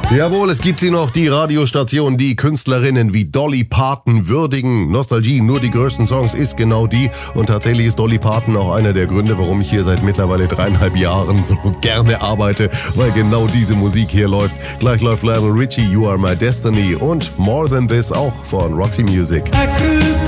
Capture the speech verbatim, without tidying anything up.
Jawohl, es gibt sie noch, die Radiostationen, die Künstlerinnen wie Dolly Parton würdigen. Nostalgie, nur die größten Songs ist genau die. Und tatsächlich ist Dolly Parton auch einer der Gründe, warum ich hier seit mittlerweile dreieinhalb Jahren so gerne arbeite, weil genau diese Musik hier läuft. Gleich läuft Lionel Richie, You Are My Destiny und More Than This auch von Roxy Music. I could